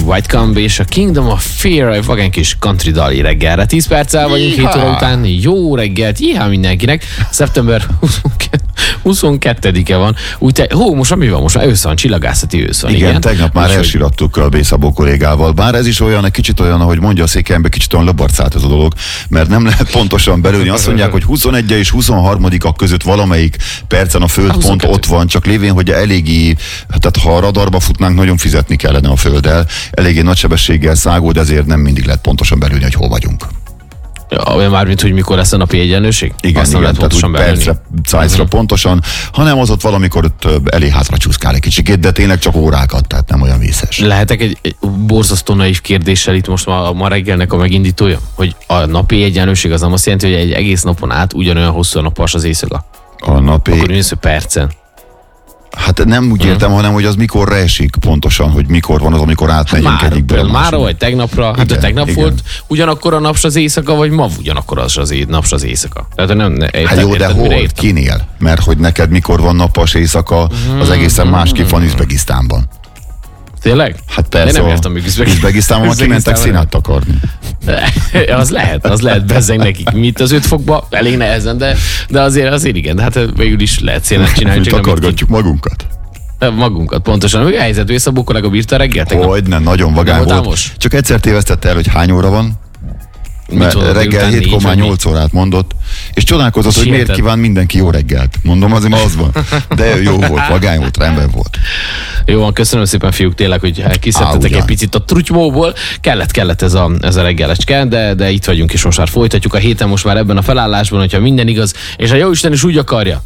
Whitecomb és a Kingdom of Fear, egy vagány kis country dali reggelre. 10 perccel vagyunk, 7 óra után. Jó reggelt, mindenkinek. Szeptember 22-e van. Most mi van? Most már ősz van, csillagászati ősz van. Igen, tegnap már elsirattuk a B-Szabó kollégával. Bár ez is olyan, egy kicsit olyan, ahogy mondja a székelyember, kicsit olyan löbarcált ez a dolog, mert nem lehet pontosan belőni. Azt mondják, hogy 21 és 23-ak között valamelyik percen a földpont ott van, csak lévén, hogy eléggé, tehát ha a radarba futnánk, nagyon fizetni kellene a földdel. Eléggé nagy sebességgel száguld, ezért nem mindig lehet pontosan belőni, hogy hol vagyunk. Ja, mármint, hogy mikor lesz a napi egyenlőség? Igen, tehát úgy percre, szájzra pontosan, hanem az ott valamikor ott elé hátra csúszkál egy kicsikét, de tényleg csak órákat, tehát nem olyan vészes. Lehetek egy borzasztó naív kérdéssel itt most ma reggelnek a megindítója? Hogy a napi egyenlőség az nem azt jelenti, hogy egy egész napon át ugyanolyan hosszú a napas az éjszaka? A napi... Akkor mindössze percen. Hát nem úgy értem, hanem hogy az mikorra esik pontosan, hogy mikor van az, amikor átmegyünk egyikből a másikra. Mára vagy tegnapra, hát a tegnap volt ugyanakkor a naps az éjszaka, vagy ma ugyanakkor az naps az éjszaka. Tehát hát jó, de hol? Kinél? Mert hogy neked mikor van napas éjszaka, az egészben másképp van Üzbegisztánban. Tényleg? Hát persze. Én nem értem még Üzbegisztánban, ma kimentek színát takarni. Az lehet bezzeg nekik. Mit az 5 fokba? Elég nehezen, de azért igen. De hát végül is lehet színát csinálni. Takargatjuk magunkat. Magunkat, pontosan. Mi a helyzet? B-Szabó kollega bírta reggel? Hogyne, nagyon vagány volt. Csak egyszer tévesztette el, hogy hány óra van. Mert reggel 7,8 órát mondott, és csodálkozott, hogy miért kíván mindenki jó reggelt. Mondom, azért az van. De jó volt, vagány volt, rendben volt. Jó van, köszönöm szépen, fiúk, tényleg, hogy kiszedtetek egy picit a trutymóból. Kellett ez a reggelecske, de itt vagyunk, és most már folytatjuk a héten, most már ebben a felállásban, hogyha minden igaz, és a Jóisten is úgy akarja,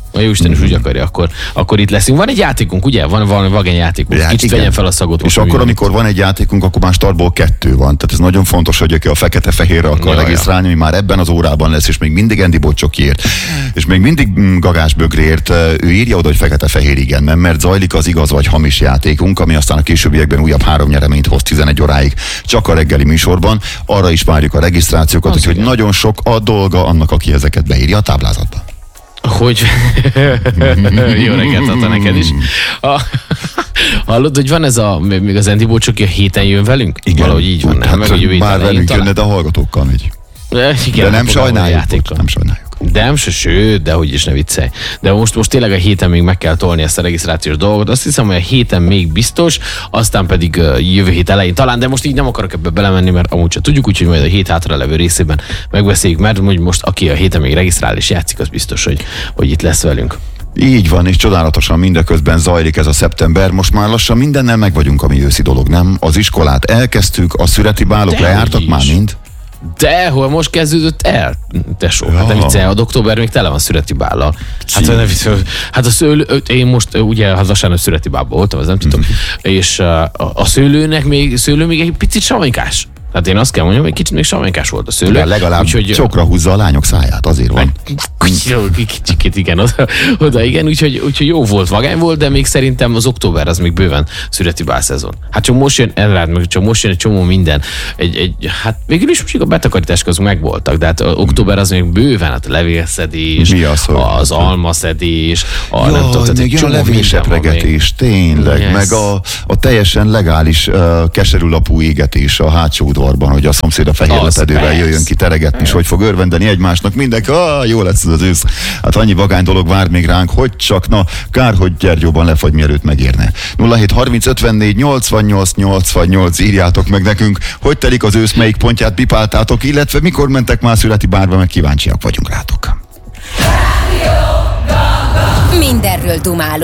akkor itt leszünk. Van egy játékunk, ugye? Van vagány játékunk. Kicsit vegyen fel a szagot. És akkor, amikor van egy játékunk, akkor már startból 2 van. Tehát ez nagyon fontos, hogy aki a fekete-fehérre akar regisztrálni, mi már ebben az órában lesz, és még mindig Andy Bocsokért, és még mindig Gagás Bögrért, ő írja oda, hogy fekete-fehér igen, nem, mert zajlik az igaz vagy hamis játékunk, ami aztán a későbbiekben újabb 3 nyereményt hoz 11 óráig csak a reggeli műsorban. Arra is várjuk a regisztrációkat, úgyhogy nagyon sok a dolga annak, aki ezeket beírja a táblázatba. Hogy jó reggelt adta neked is. Hallod, hogy van ez még az Andy Bocsoki a héten jön velünk? Igen. Valahogy így van. Hát már velünk jönne, de a hallgatókkal megy. Igen, de nem sajnáljuk. De sőt, de hogy is ne viccelj. De most tényleg a héten még meg kell tolni ezt a regisztrációs dolgot. Azt hiszem, hogy a héten még biztos, aztán pedig jövő hét elején talán, de most így nem akarok ebbe belemenni, mert amúgy sem tudjuk, úgyhogy majd a hét hátra levő részében megbeszéljük, mert most aki a héten még regisztrál és játszik, az biztos, hogy itt lesz velünk. Így van, és csodálatosan mindeközben zajlik ez a szeptember. Most már lassan mindennel meg vagyunk, ami őszi dolog, nem? Az iskolát elkezdtük, a szüreti bálok lejártak már mind. De hol most kezdődött el? Tesó, hát nem viccelj, a október még tele van szüreti bállal. Hát én most ugye vasárnap szüreti bálban voltam, az nem tudom. És a szőlő még egy picit savanykás. Tehát én azt kell mondjam, hogy kicsit még savanykás volt a szőlő. De legalább úgyhogy, csokra húzza a lányok száját, azért van. Kicsikét igen, oda igen, úgyhogy jó volt, vagány volt, de még szerintem az október az még bőven szüreti bál szezon. Hát csak most jön egy csomó minden. Hát végül is most a betakarításk azok megvoltak, de hát október az még bőven, hát a levélszedés, az almaszedés, nem tudom, tehát egy csomó levélsepregetés, tényleg, yes. Meg a teljesen legális keserűlapú égetés a hátsó udvarban, hogy a szomszéd a fehér lepedővel jöjjön ki teregetni, és hogy fog örvendeni egymásnak, mindenki, jó lesz az ősz. Hát annyi vagány dolog vár még ránk, hogy csak, kár, hogy Gyergyóban lefagy, mielőtt megérne. 07 30 54 88 88 írjátok meg nekünk, hogy telik az ősz, melyik pontját pipáltátok, illetve mikor mentek már születi bárba, meg kíváncsiak vagyunk rátok. Mindenről dumálunk.